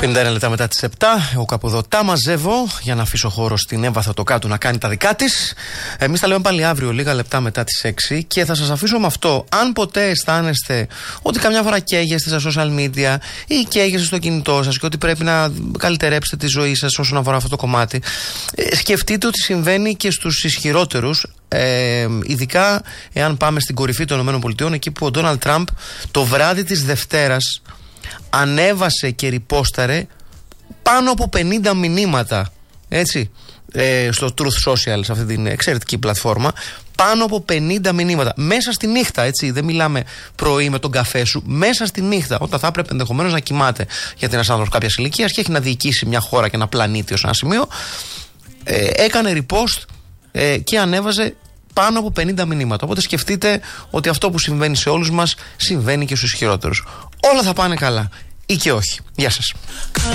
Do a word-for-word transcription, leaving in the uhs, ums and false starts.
πενήντα ένα λεπτά μετά τις επτά, εγώ κάπου εδώ τα μαζεύω για να αφήσω χώρο στην Εύα Θεοτοκάτου να κάνει τα δικά της. Εμείς τα λέμε πάλι αύριο, λίγα λεπτά μετά τις έξι, και θα σας αφήσω με αυτό. Αν ποτέ αισθάνεστε ότι καμιά φορά καίγεστε στα social media ή καίγεστε στο κινητό σας και ότι πρέπει να καλυτερέψετε τη ζωή σας όσον αφορά αυτό το κομμάτι, σκεφτείτε ότι συμβαίνει και στους ισχυρότερους. Ε, ειδικά εάν πάμε στην κορυφή των ΗΠΑ, εκεί που ο Ντόναλντ Τραμπ το βράδυ της Δευτέρας ανέβασε και ριπόσταρε πάνω από πενήντα μηνύματα, έτσι, ε, στο Truth Social, σε αυτή την εξαιρετική πλατφόρμα. Πάνω από πενήντα μηνύματα μέσα στη νύχτα, έτσι. Δεν μιλάμε πρωί με τον καφέ σου, μέσα στη νύχτα, όταν θα έπρεπε ενδεχομένως να κοιμάται, γιατί ένας άνθρωπος κάποιας ηλικίας και έχει να διοικήσει μια χώρα και ένα πλανήτη ως ένα σημείο. Ε, έκανε repost ε, και ανέβαζε πάνω από πενήντα μηνύματα. Οπότε σκεφτείτε ότι αυτό που συμβαίνει σε όλους μας συμβαίνει και στους ισχυρότερους. Όλα θα πάνε καλά ή και όχι. Γεια σας.